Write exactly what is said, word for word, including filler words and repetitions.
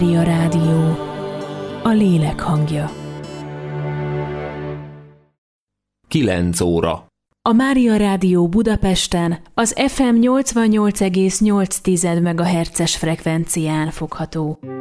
Mária Rádió, a lélek hangja. kilenc óra. A Mária Rádió Budapesten az ef em nyolcvannyolc egész nyolc megahertzes frekvencián fogható.